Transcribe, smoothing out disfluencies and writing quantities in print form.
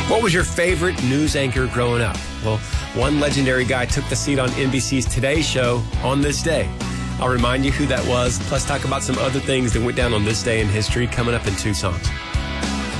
What was your favorite news anchor growing up? Well, one legendary guy took the seat on NBC's Today Show on this day. I'll remind you who that was, plus talk about some other things that went down on this day in history coming up in 2 songs.